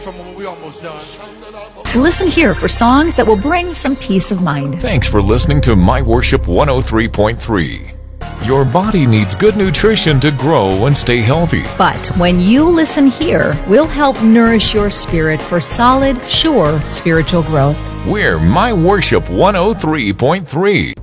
We almost done. Listen here for songs that will bring some peace of mind. Thanks for listening to My Worship 103.3. Your body needs good nutrition to grow and stay healthy. But when you listen here, we'll help nourish your spirit for solid, sure spiritual growth. We're My Worship 103.3.